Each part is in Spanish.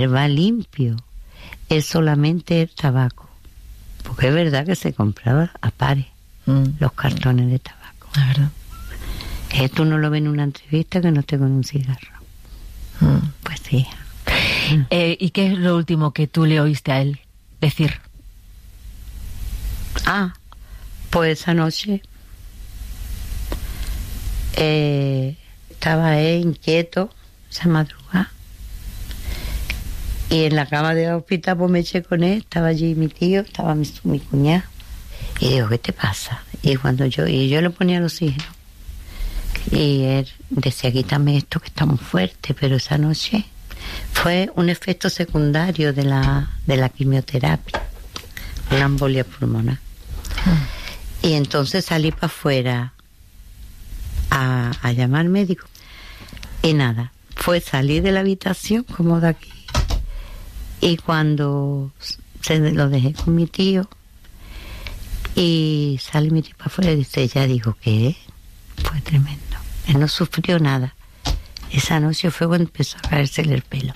Va limpio. Es solamente el tabaco. Porque es verdad que se compraba a pares los cartones de tabaco. La verdad. Tú no lo ves en una entrevista que no esté con un cigarro. Pues sí. ¿Y qué es lo último que tú le oíste a él decir? Pues esa noche estaba él inquieto, esa madrugada. Y en la cama del hospital pues me eché con él, estaba allí mi tío, estaba mi cuñado. Y digo, ¿qué te pasa? Y yo le ponía el oxígeno. Y él decía, quítame esto que está muy fuerte, pero esa noche fue un efecto secundario de la quimioterapia, una embolia pulmonar. Y entonces salí para afuera a llamar al médico. Y nada, fue salir de la habitación como de aquí. Y cuando lo dejé con mi tío y sale mi tío para afuera y dice, ya digo, ¿qué? Fue tremendo. Él no sufrió nada. Esa noche fue cuando empezó a caérsele el pelo.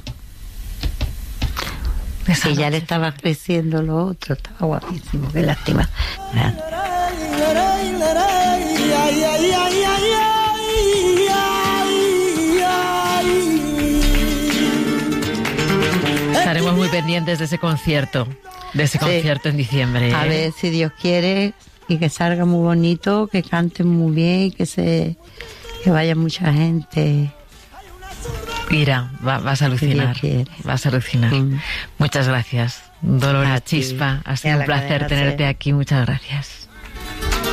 Y ya le estaba creciendo lo otro, estaba guapísimo, qué lástima. Estaremos muy pendientes de ese concierto en diciembre. A ver si Dios quiere y que salga muy bonito, que canten muy bien y que vaya mucha gente. Mira, vas a alucinar. Vas a alucinar. Muchas gracias, Dolores Chispa. Ha sido un placer tenerte aquí. Muchas gracias.